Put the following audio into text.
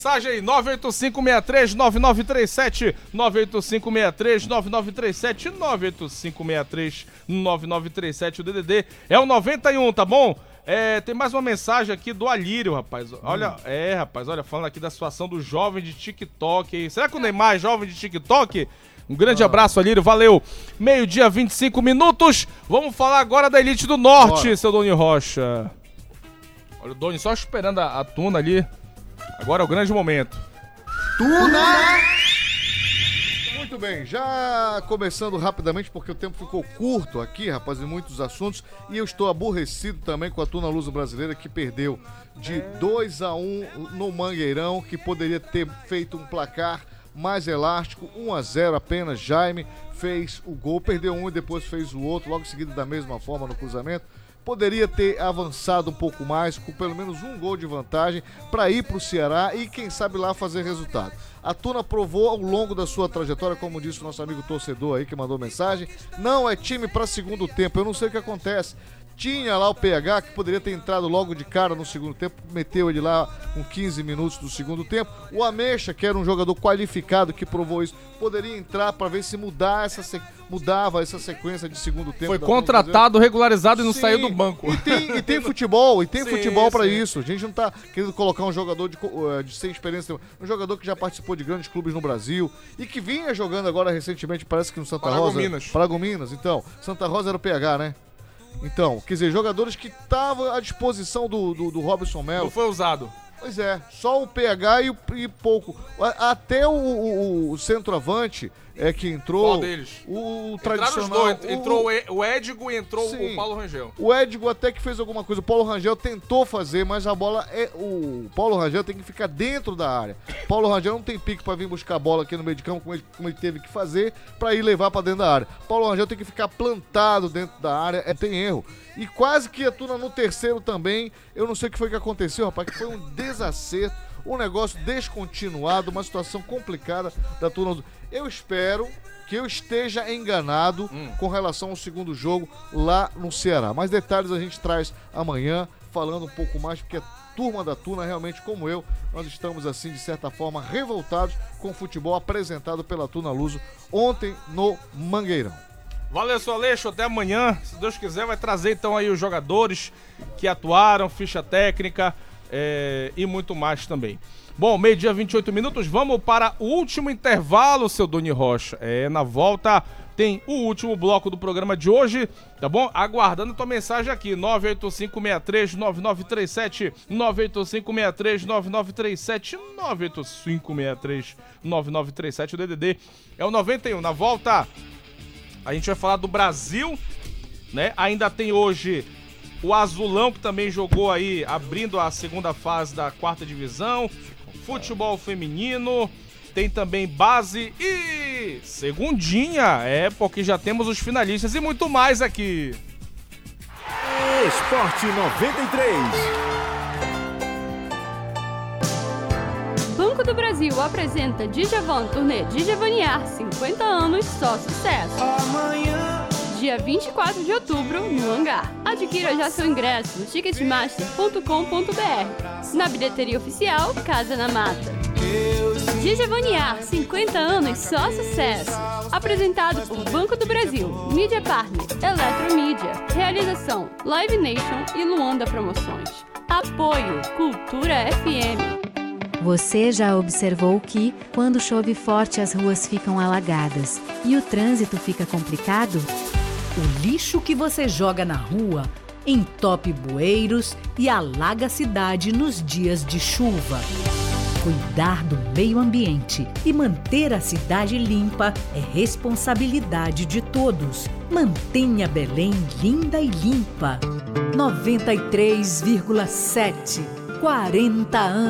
Mensagem aí, 98563-9937, 98563-9937, 98563-9937, o DDD é o 91, tá bom? Tem mais uma mensagem aqui do Alírio, rapaz. Olha, olha, falando aqui da situação do jovem de TikTok aí. Será que o Neymar é jovem de TikTok? Um grande abraço, Alírio, valeu. Meio-dia, 25 minutos. Vamos falar agora da Elite do Norte, seu Doni Rocha. Olha o Doni só esperando a Tuna ali. Agora é o grande momento. Tuna! Muito bem, já começando rapidamente, porque o tempo ficou curto aqui, rapaz, em muitos assuntos, e eu estou aborrecido também com a Tuna Luso Brasileira, que perdeu de 2-1 no Mangueirão, que poderia ter feito um placar mais elástico, 1-0 apenas. Jaime fez o gol, perdeu um e depois fez o outro, logo em seguida da mesma forma no cruzamento. Poderia ter avançado um pouco mais, com pelo menos um gol de vantagem, para ir para o Ceará e quem sabe lá fazer resultado. A Tuna provou ao longo da sua trajetória, como disse o nosso amigo torcedor aí que mandou mensagem, não é time para segundo tempo. Eu não sei o que acontece. Tinha lá o PH, que poderia ter entrado logo de cara no segundo tempo, meteu ele lá com 15 minutos do segundo tempo. O Ameixa, que era um jogador qualificado, que provou isso, poderia entrar para ver se mudava essa sequência de segundo tempo. Foi contratado, regularizado e não saiu do banco. E tem futebol, futebol para sim. isso. A gente não tá querendo colocar um jogador de sem experiência, um jogador que já participou de grandes clubes no Brasil e que vinha jogando agora recentemente, parece que no Santa Rosa. Paragominas. Então, Santa Rosa era o PH, né? Então, quer dizer, jogadores que estavam à disposição do Robson Melo. Não foi usado. Pois é, só o PH e pouco. Até o centroavante que entrou. Qual deles? O tradicional. Os dois. Entrou o Édigo e entrou o Paulo Rangel. O Édigo até que fez alguma coisa. O Paulo Rangel tentou fazer, mas a bola o Paulo Rangel tem que ficar dentro da área. O Paulo Rangel não tem pique pra vir buscar a bola aqui no meio de campo, como ele teve que fazer, pra ir levar pra dentro da área. O Paulo Rangel tem que ficar plantado dentro da área. Tem erro. E quase que a Tuna no terceiro também. Eu não sei o que foi que aconteceu, rapaz, que foi um desacerto, um negócio descontinuado, uma situação complicada da Tuna. Eu espero que eu esteja enganado com relação ao segundo jogo lá no Ceará. Mais detalhes a gente traz amanhã, falando um pouco mais, porque a turma da Tuna, realmente como eu, nós estamos assim, de certa forma, revoltados com o futebol apresentado pela Tuna Luso ontem no Mangueirão. Valeu, seu Aleixo, até amanhã. Se Deus quiser, vai trazer então aí os jogadores que atuaram, ficha técnica e muito mais também. Bom, meio-dia, 28 minutos, vamos para o último intervalo, seu Doni Rocha. Na volta tem o último bloco do programa de hoje, tá bom? Aguardando tua mensagem aqui, 98563-9937, 98563-9937, 98563-9937, o DDD é o 91. Na volta, a gente vai falar do Brasil, né? Ainda tem hoje o Azulão, que também jogou aí, abrindo a segunda fase da quarta divisão. Futebol feminino, tem também base e segundinha, porque já temos os finalistas e muito mais aqui. Esporte 93. Banco do Brasil apresenta Djavan Turnê Djavaniar 50 anos, só sucesso. Amanhã. Dia 24 de outubro, no Hangar. Adquira já seu ingresso no ticketmaster.com.br. Na bilheteria oficial, Casa na Mata. Djavaniar 50 anos, só sucesso. Apresentado por Banco do Brasil, Mídia Partner, Eletromídia. Realização, Live Nation e Luanda Promoções. Apoio, Cultura FM. Você já observou que, quando chove forte, as ruas ficam alagadas e o trânsito fica complicado? O lixo que você joga na rua entope bueiros e alaga a cidade nos dias de chuva. Cuidar do meio ambiente e manter a cidade limpa é responsabilidade de todos. Mantenha Belém linda e limpa. 93,7. 40 anos.